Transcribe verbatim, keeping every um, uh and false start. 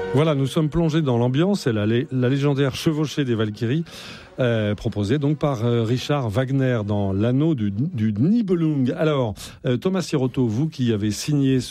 Voilà, nous sommes plongés dans l'ambiance et la, la légendaire chevauchée des Valkyries, euh, proposée donc par euh, Richard Wagner dans l'anneau du, du Nibelung. Alors, euh, Thomas Siroto, vous qui avez signé